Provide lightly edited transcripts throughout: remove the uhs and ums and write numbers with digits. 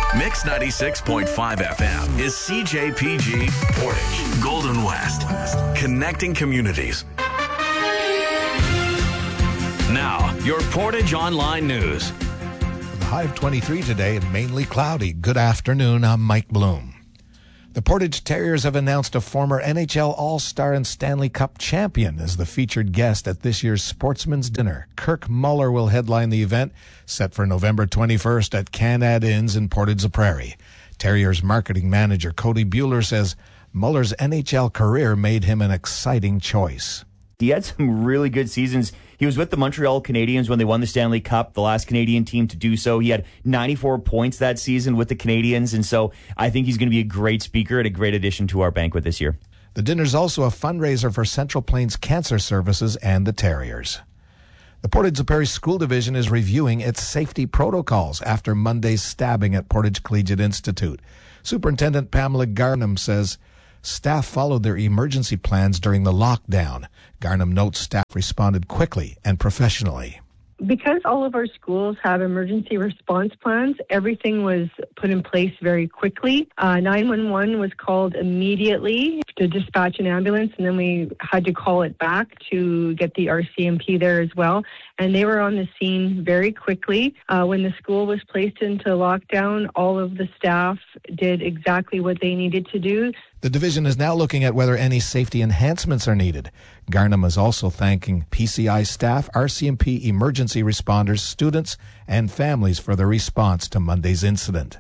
Mix 96.5 FM is CJPG Portage, Golden West, connecting communities. Now, your Portage Online News. The high of 23 today and mainly cloudy. Good afternoon, I'm Mike Bloom. The Portage Terriers have announced a former NHL All-Star and Stanley Cup champion as the featured guest at this year's Sportsman's Dinner. Kirk Muller will headline the event, set for November 21st at Canad Inns in Portage-la-Prairie. Terriers marketing manager Cody Bueller says Muller's NHL career made him an exciting choice. He had some really good seasons. He was with the Montreal Canadiens when they won the Stanley Cup, the last Canadian team to do so. He had 94 points that season with the Canadiens, and so I think he's going to be a great speaker and a great addition to our banquet this year. The dinner's also a fundraiser for Central Plains Cancer Services and the Terriers. The Portage-la-Prairie School Division is reviewing its safety protocols after Monday's stabbing at Portage Collegiate Institute. Superintendent Pamela Garnham says staff followed their emergency plans during the lockdown. Garnham notes staff responded quickly and professionally. Because all of our schools have emergency response plans, everything was put in place very quickly. 911 was called immediately to dispatch an ambulance, and then we had to call it back to get the RCMP there as well. And they were on the scene very quickly. When the school was placed into lockdown, all of the staff did exactly what they needed to do. The division is now looking at whether any safety enhancements are needed. Garnham is also thanking PCI staff, RCMP emergency responders, students, and families for their response to Monday's incident.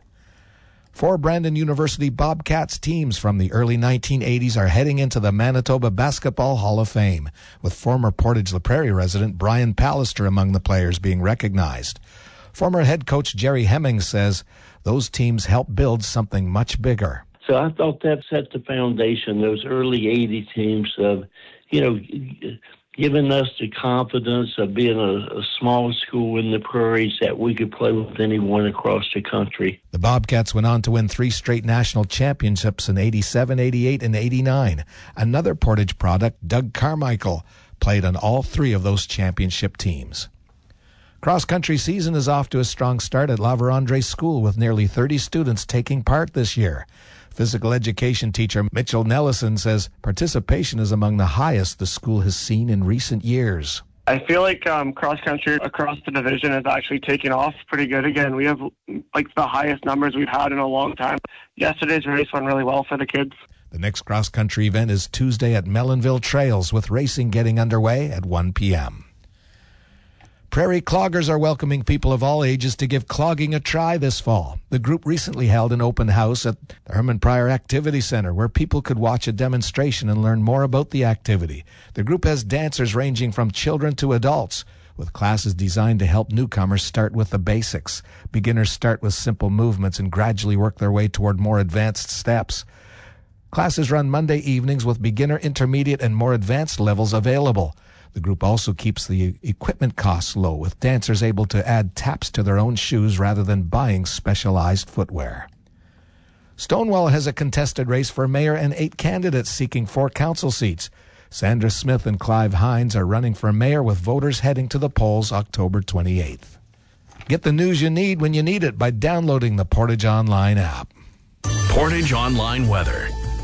4 Brandon University Bobcats teams from the early 1980s are heading into the Manitoba Basketball Hall of Fame, with former Portage-la-Prairie resident Brian Pallister among the players being recognized. Former head coach Jerry Hemmings says those teams helped build something much bigger. So I thought that set the foundation, those early 80 teams of, giving us the confidence of being a small school in the prairies that we could play with anyone across the country. The Bobcats went on to win 3 straight national championships in 87, 88, and 89. Another Portage product, Doug Carmichael, played on all 3 of those championship teams. Cross-country season is off to a strong start at La Vérendrye School with nearly 30 students taking part this year. Physical education teacher Mitchell Nellison says participation is among the highest the school has seen in recent years. I feel like cross-country across the division is actually taking off pretty good again. We have the highest numbers we've had in a long time. Yesterday's race went really well for the kids. The next cross-country event is Tuesday at Melonville Trails, with racing getting underway at 1 p.m. Prairie Cloggers are welcoming people of all ages to give clogging a try this fall. The group recently held an open house at the Herman Pryor Activity Center where people could watch a demonstration and learn more about the activity. The group has dancers ranging from children to adults, with classes designed to help newcomers start with the basics. Beginners start with simple movements and gradually work their way toward more advanced steps. Classes run Monday evenings with beginner, intermediate, and more advanced levels available. The group also keeps the equipment costs low, with dancers able to add taps to their own shoes rather than buying specialized footwear. Stonewall has a contested race for mayor and 8 candidates seeking 4 council seats. Sandra Smith and Clive Hines are running for mayor, with voters heading to the polls October 28th. Get the news you need when you need it by downloading the Portage Online app. Portage Online weather.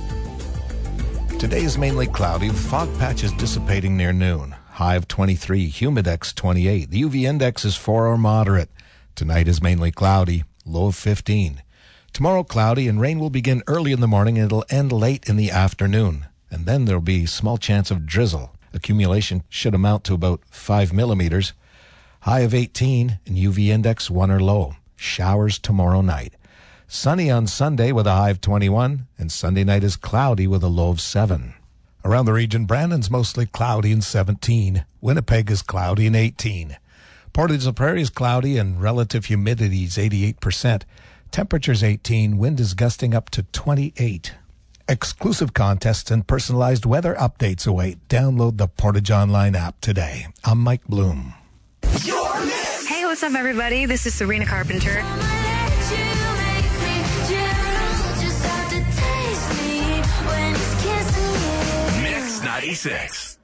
Today is mainly cloudy, with fog patches dissipating near noon. High of 23, humidex 28. The UV index is 4 or moderate. Tonight is mainly cloudy, low of 15. Tomorrow cloudy, and rain will begin early in the morning and it'll end late in the afternoon. And then there'll be small chance of drizzle. Accumulation should amount to about 5 millimeters. High of 18 and UV index 1 or low. Showers tomorrow night. Sunny on Sunday with a high of 21, and Sunday night is cloudy with a low of 7. Around the region, Brandon's mostly cloudy and 17. Winnipeg is cloudy and 18. Portage-la-Prairie is cloudy and relative humidity is 88%. Temperature's 18, wind is gusting up to 28. Exclusive contests and personalized weather updates await. Download the Portage Online app today. I'm Mike Bloom. Hey, what's up, everybody? This is Serena Carpenter. Mix 96.